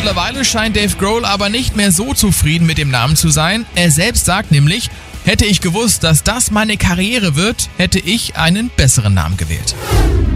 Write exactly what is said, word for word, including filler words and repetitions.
Mittlerweile scheint Dave Grohl aber nicht mehr so zufrieden mit dem Namen zu sein. Er selbst sagt nämlich, hätte ich gewusst, dass das meine Karriere wird, hätte ich einen besseren Namen gewählt.